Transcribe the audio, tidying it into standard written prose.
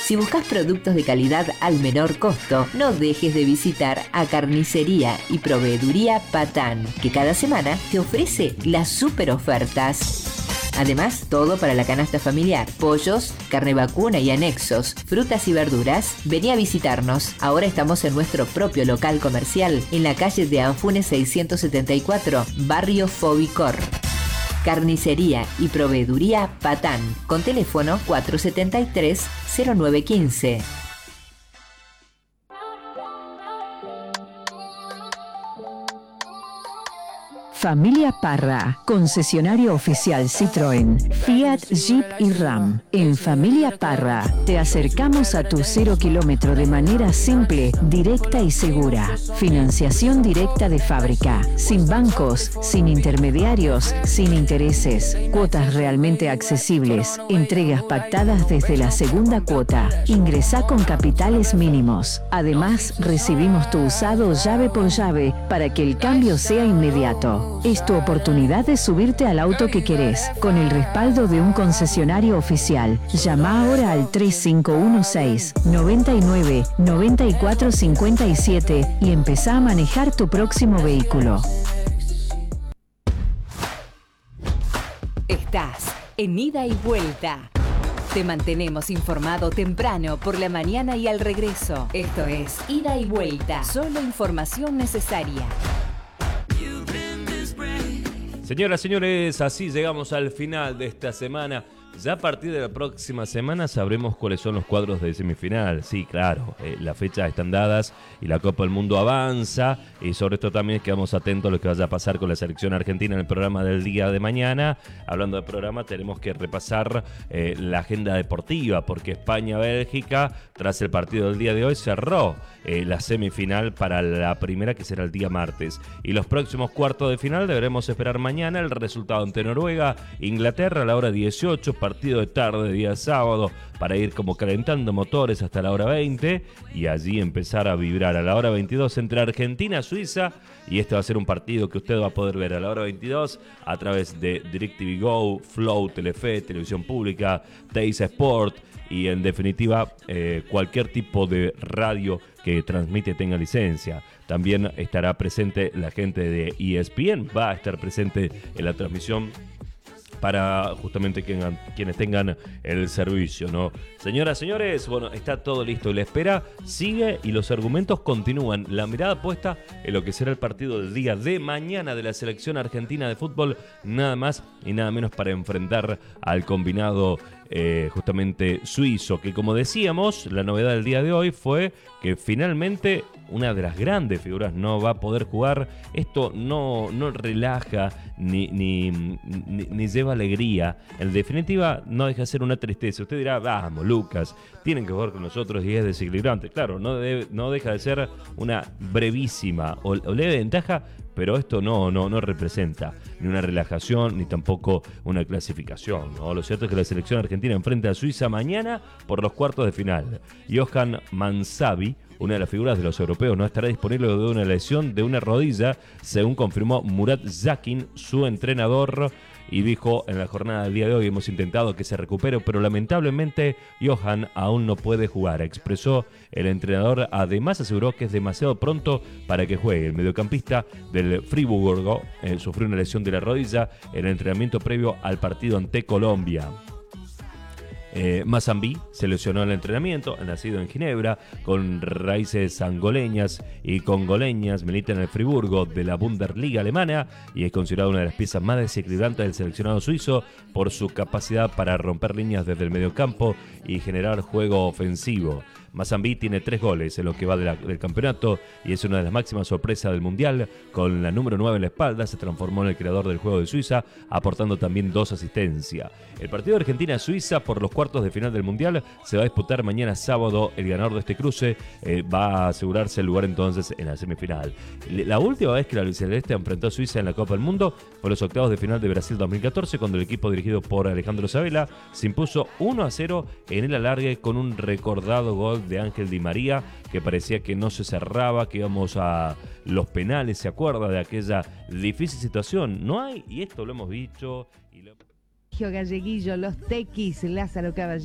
Si buscas productos de calidad al menor costo, no dejes de visitar a Carnicería y Proveeduría Patán, que cada semana te ofrece las super ofertas. Además, todo para la canasta familiar, pollos, carne vacuna y anexos, frutas y verduras. Vení a visitarnos. Ahora estamos en nuestro propio local comercial, en la calle de Anfunes 674, barrio Fobicor. Carnicería y Proveeduría Patán, con teléfono 473-0915. Familia Parra, concesionario oficial Citroën, Fiat, Jeep y Ram. En Familia Parra te acercamos a tu 0 kilómetro de manera simple, directa y segura. Financiación directa de fábrica, sin bancos, sin intermediarios, sin intereses, cuotas realmente accesibles, entregas pactadas desde la segunda cuota. Ingresá con capitales mínimos. Además, recibimos tu usado llave por llave para que el cambio sea inmediato. Es tu oportunidad de subirte al auto que querés, con el respaldo de un concesionario oficial. Llama ahora al 3516-99-9457 y empezá a manejar tu próximo vehículo. Estás en Ida y Vuelta. Te mantenemos informado temprano por la mañana y al regreso. Esto es Ida y Vuelta. Solo información necesaria. Señoras, señores, así llegamos al final de esta semana. Ya a partir de la próxima semana sabremos cuáles son los cuadros de semifinal. Sí, claro, las fechas están dadas y la Copa del Mundo avanza. Y sobre esto también quedamos atentos a lo que vaya a pasar con la selección argentina en el programa del día de mañana. Hablando de programa, tenemos que repasar la agenda deportiva, porque España-Bélgica, tras el partido del día de hoy, cerró la semifinal para la primera, que será el día martes. Y los próximos cuartos de final deberemos esperar mañana el resultado ante Noruega, Inglaterra a la hora 18, partido de tarde, día sábado, para ir como calentando motores hasta la hora 20 y allí empezar a vibrar a la hora 22 entre Argentina y Suiza. Y este va a ser un partido que usted va a poder ver a la hora 22 a través de DirecTV Go, Flow, Telefe, Televisión Pública, Teis Sport y en definitiva cualquier tipo de radio que transmite tenga licencia. También estará presente la gente de ESPN, va a estar presente en la transmisión para justamente quienes tengan el servicio, ¿no? Señoras, señores, bueno, está todo listo. La espera sigue y los argumentos continúan. La mirada puesta en lo que será el partido del día de mañana de la selección argentina de fútbol, nada más y nada menos para enfrentar al combinado justamente suizo, que como decíamos, la novedad del día de hoy fue que finalmente una de las grandes figuras no va a poder jugar. Esto no relaja ni lleva alegría. En definitiva, no deja de ser una tristeza. Usted dirá, vamos, Lucas, tienen que jugar con nosotros y es desequilibrante. Claro, no deja de ser una brevísima o leve ventaja, pero esto no representa ni una relajación ni tampoco una clasificación, ¿no? Lo cierto es que la selección argentina enfrenta a Suiza mañana por los cuartos de final. Johan Mansavi, una de las figuras de los europeos, no estará disponible de una lesión de una rodilla, según confirmó Murat Yakin, su entrenador, y dijo en la jornada del día de hoy: hemos intentado que se recupere, pero lamentablemente Johan aún no puede jugar, expresó el entrenador. Además aseguró que es demasiado pronto para que juegue. El mediocampista del Friburgo sufrió una lesión de la rodilla en el entrenamiento previo al partido ante Colombia. Mazambi se lesionó en el entrenamiento, nacido en Ginebra, con raíces angoleñas y congoleñas, milita en el Friburgo de la Bundesliga alemana y es considerado una de las piezas más desequilibrantes del seleccionado suizo por su capacidad para romper líneas desde el mediocampo y generar juego ofensivo. Mazambi tiene 3 goles en lo que va del campeonato y es una de las máximas sorpresas del Mundial. Con la número 9 en la espalda se transformó en el creador del juego de Suiza, aportando también 2 asistencias. El partido de Argentina-Suiza por los cuartos de final del Mundial se va a disputar mañana sábado. El ganador de este cruce va a asegurarse el lugar entonces en la semifinal. La última vez que la albiceleste enfrentó a Suiza en la Copa del Mundo fue los octavos de final de Brasil 2014, cuando el equipo dirigido por Alejandro Sabella se impuso 1-0 en el alargue con un recordado gol de Ángel Di María, que parecía que no se cerraba, que íbamos a los penales. ¿Se acuerda de aquella difícil situación? No hay, y esto lo hemos dicho. Galleguillo, los tequis, Lázaro Caballero.